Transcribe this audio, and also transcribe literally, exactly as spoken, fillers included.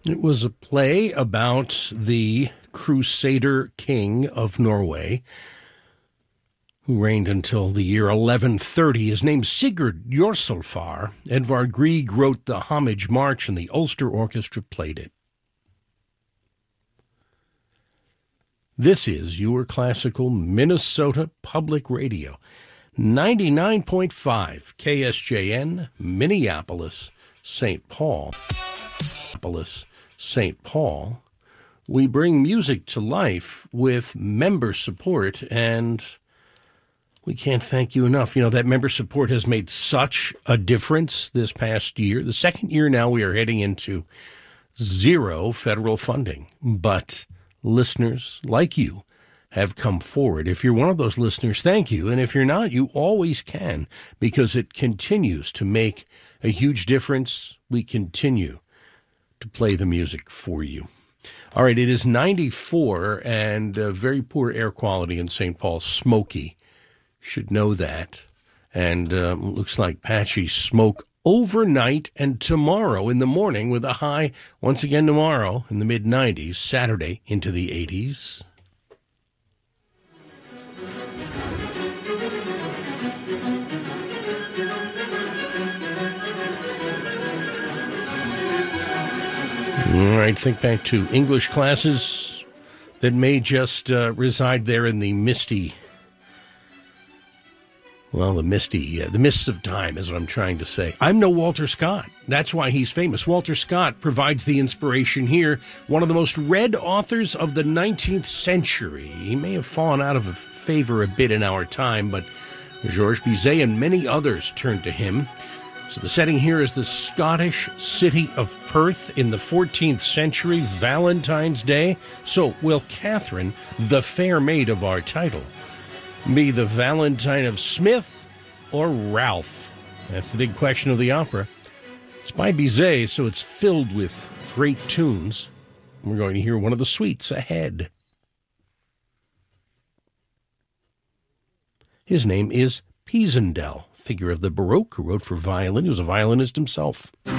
It was a play about the Crusader king of Norway, who reigned until the year eleven thirty. His name's Sigurd Jorsalfar. Edvard Grieg wrote the homage march, and the Ulster Orchestra played it. This is your classical Minnesota Public Radio, ninety-nine point five K S J N, Minneapolis, Saint Paul. Minneapolis, Saint Paul. We bring music to life with member support, and we can't thank you enough. You know, that member support has made such a difference this past year. The second year now we are heading into zero federal funding, but listeners like you have come forward. If you're one of those listeners, thank you. And if you're not, you always can, because it continues to make a huge difference. We continue to play the music for you. All right, it is ninety-four and uh, very poor air quality in Saint Paul, smoky. Should know that. And uh, looks like patchy smoke overnight and tomorrow in the morning, with a high once again tomorrow in the mid nineties, Saturday into the eighties. All right, think back to English classes that may just uh, reside there in the misty Well, the misty, uh, the mists of time is what I'm trying to say. I'm no Walter Scott. That's why he's famous. Walter Scott provides the inspiration here. One of the most read authors of the nineteenth century. He may have fallen out of favor a bit in our time, but Georges Bizet and many others turned to him. So the setting here is the Scottish city of Perth in the fourteenth century, Valentine's Day. So will Catherine, the fair maid of our title, be the Valentine of Smith or Ralph? That's the big question of the opera. It's by Bizet, so it's filled with great tunes. We're going to hear one of the suites ahead. His name is Pisendel, figure of the Baroque who wrote for violin. He was a violinist himself.